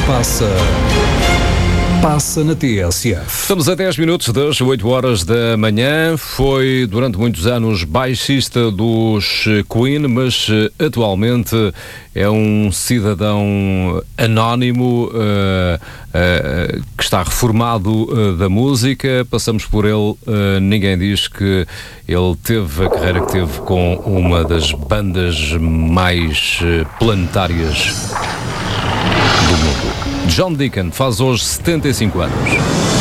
Passa na TSF. Estamos a 10 minutos das 8 horas da manhã. Foi durante muitos anos baixista dos Queen, mas atualmente é um cidadão anónimo que está reformado da música. Passamos por ele, ninguém diz que ele teve a carreira que teve com uma das bandas mais planetárias do mundo. John Deacon faz hoje 75 anos.